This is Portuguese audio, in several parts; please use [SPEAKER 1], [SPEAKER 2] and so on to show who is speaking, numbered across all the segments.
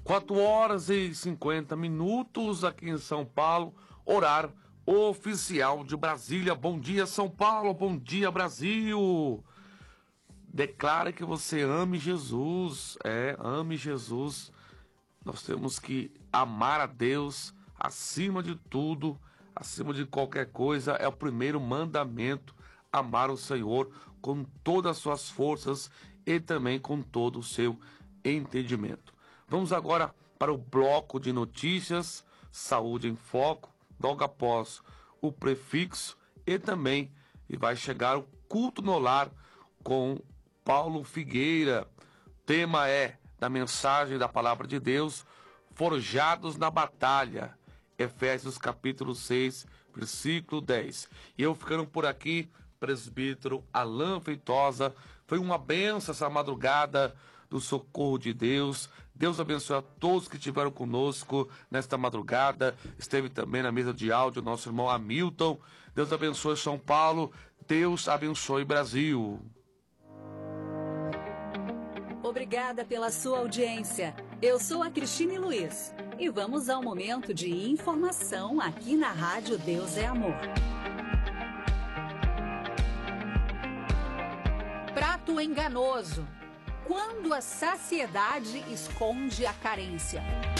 [SPEAKER 1] 4h50 aqui em São Paulo, horário oficial de Brasília. Bom dia, São Paulo, bom dia, Brasil. Declare que você ame Jesus, ame Jesus. Nós temos que amar a Deus acima de tudo, acima de qualquer coisa. É o primeiro mandamento, amar o Senhor com todas as suas forças e também com todo o seu entendimento. Vamos agora para o bloco de notícias, Saúde em Foco, logo após o prefixo e também vai chegar o culto no lar com Paulo Figueira. Tema da mensagem da palavra de Deus, forjados na batalha, Efésios capítulo 6, versículo 10. E eu ficando por aqui, presbítero Alain Feitosa, foi uma bênção essa madrugada do socorro de Deus. Deus abençoe a todos que estiveram conosco nesta madrugada. Esteve também na mesa de áudio nosso irmão Hamilton. Deus abençoe São Paulo, Deus abençoe Brasil.
[SPEAKER 2] Obrigada pela sua audiência. Eu sou a Cristine Luiz e vamos ao momento de informação aqui na Rádio Deus é Amor. Prato enganoso. Quando a saciedade esconde a carência.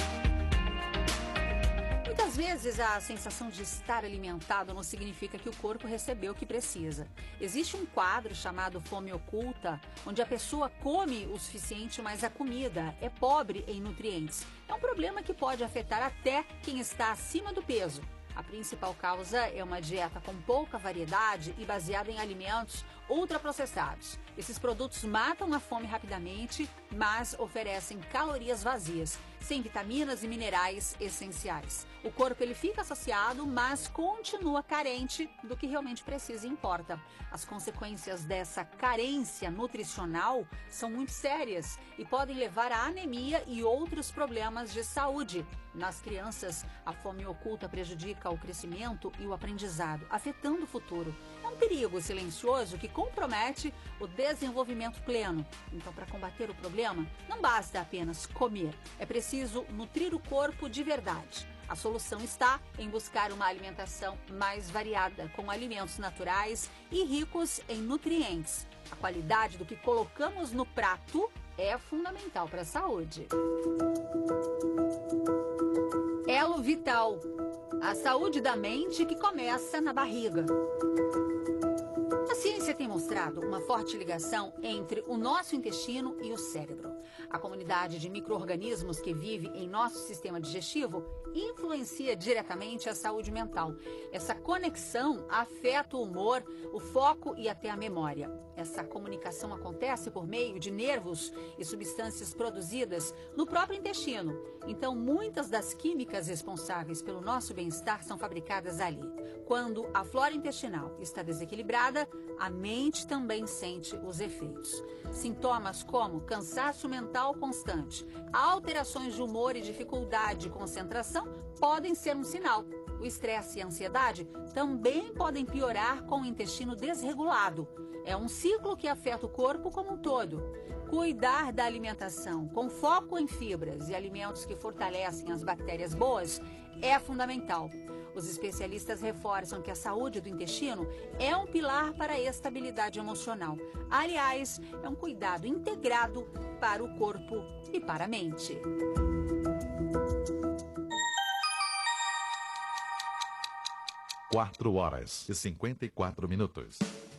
[SPEAKER 2] Muitas vezes a sensação de estar alimentado não significa que o corpo recebeu o que precisa. Existe um quadro chamado fome oculta, onde a pessoa come o suficiente, mas a comida é pobre em nutrientes. É um problema que pode afetar até quem está acima do peso. A principal causa é uma dieta com pouca variedade e baseada em alimentos ultraprocessados. Esses produtos matam a fome rapidamente, mas oferecem calorias vazias, sem vitaminas e minerais essenciais. O corpo ele fica saciado, mas continua carente do que realmente precisa e importa. As consequências dessa carência nutricional são muito sérias e podem levar à anemia e outros problemas de saúde. Nas crianças, a fome oculta prejudica o crescimento e o aprendizado, afetando o futuro. É um perigo silencioso que compromete o desenvolvimento pleno. Então, para combater o problema, não basta apenas comer. É preciso nutrir o corpo de verdade. A solução está em buscar uma alimentação mais variada, com alimentos naturais e ricos em nutrientes. A qualidade do que colocamos no prato é fundamental para a saúde. Elo Vital. A saúde da mente que começa na barriga. A ciência tem mostrado uma forte ligação entre o nosso intestino e o cérebro. A comunidade de micro-organismos que vive em nosso sistema digestivo influencia diretamente a saúde mental. Essa conexão afeta o humor, o foco e até a memória. Essa comunicação acontece por meio de nervos e substâncias produzidas no próprio intestino. Então, muitas das químicas responsáveis pelo nosso bem-estar são fabricadas ali. Quando a flora intestinal está desequilibrada, a mente também sente os efeitos. Sintomas como cansaço mental constante, alterações de humor e dificuldade de concentração podem ser um sinal. O estresse e a ansiedade também podem piorar com o intestino desregulado. É um ciclo que afeta o corpo como um todo. Cuidar da alimentação com foco em fibras e alimentos que fortalecem as bactérias boas é fundamental. Os especialistas reforçam que a saúde do intestino é um pilar para a estabilidade emocional. Aliás, é um cuidado integrado para o corpo e para a mente.
[SPEAKER 3] Quatro horas e 54 minutos.